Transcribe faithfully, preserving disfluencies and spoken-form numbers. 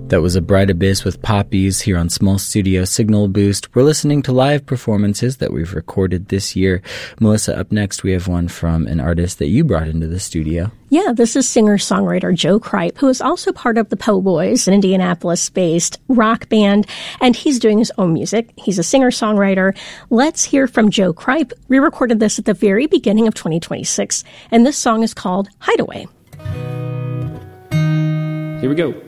That was A Bright Abyss with Poppies here on Small Studio Signal Boost. We're listening to live performances that we've recorded this year. Melissa, up next we have one from an artist that you brought into the studio. Yeah, this is singer-songwriter Joe Kripe, who is also part of the Po' Boys, an Indianapolis-based rock band, and he's doing his own music. He's a singer-songwriter. Let's hear from Joe Kripe. We recorded this at the very beginning of twenty twenty-six, and this song is called Hideaway. Here we go.